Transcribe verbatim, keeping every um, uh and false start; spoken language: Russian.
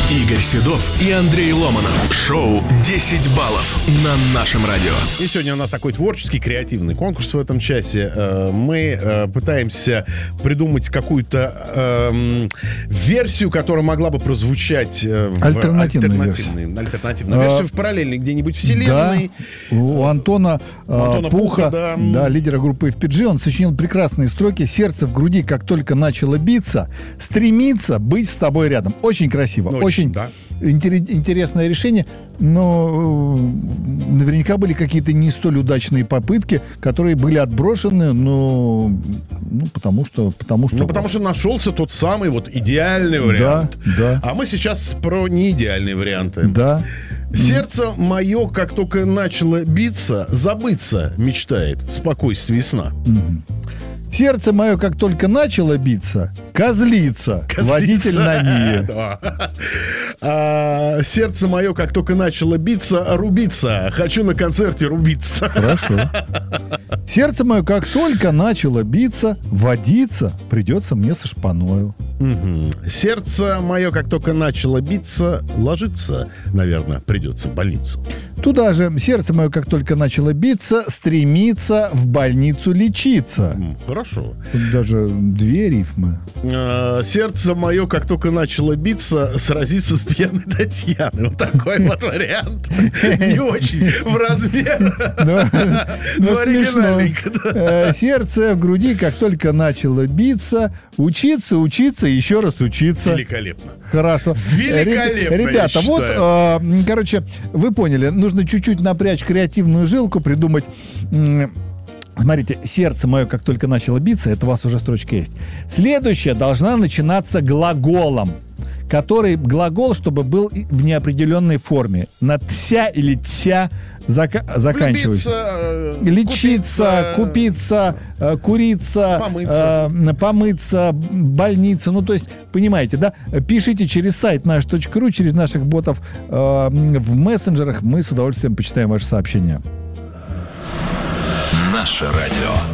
Игорь Седов и Андрей Ломанов. Шоу «десять баллов» на нашем радио. И сегодня у нас такой творческий, креативный конкурс в этом часе. Мы пытаемся придумать какую-то э, версию, которая могла бы прозвучать в альтернативную альтернативную, альтернативную версию в параллельной где-нибудь вселенной. Да. У Антона, у Антона Пуха, Пуха, да. Да, лидера группы эф пи джи, он сочинил прекрасные строки. «Сердце в груди, как только начало биться, стремится быть с тобой рядом». Очень красиво, Очень, очень да. интерес, интересное решение, но наверняка были какие-то не столь удачные попытки, которые были отброшены, но ну, потому что... Потому что, ну, потому что нашелся тот самый вот идеальный вариант. Да, да. А мы сейчас про неидеальные варианты. Да. Сердце мое, как только начало биться, забыться мечтает в спокойствии сна. Сердце мое, как только начало биться, козлица, Козлица. Водитель на Ниве. Да. А, сердце мое, как только начало биться, рубиться. Хочу на концерте рубиться. Хорошо. Сердце мое, как только начало биться, водиться придется мне со шпаною. Угу. Сердце мое, как только начало биться, ложиться, наверное, придется в больницу. Туда же сердце мое, как только начало биться, стремится в больницу лечиться. Хорошо. Тут даже две рифмы. А, сердце мое, как только начало биться, сразиться с пьяной Татьяной. Вот такой вот вариант. Не очень в размер. Но смешно. Сердце в груди, как только начало биться, учиться, учиться, еще раз учиться. Великолепно. Хорошо. Великолепно, Ребята, я вот, э, короче, вы поняли, нужно чуть-чуть напрячь креативную жилку, придумать... М- Смотрите, сердце мое, как только начало биться, это у вас уже строчка есть. Следующая должна начинаться глаголом, который глагол, чтобы был в неопределенной форме. На тся или тся зака- заканчивается. Влюбиться, лечиться, купиться, э, куриться, помыться. Э, помыться, больница. Ну, то есть, понимаете, да? Пишите через сайт наш точка ру, через наших ботов э, в мессенджерах. Мы с удовольствием почитаем ваши сообщения. Наше радио.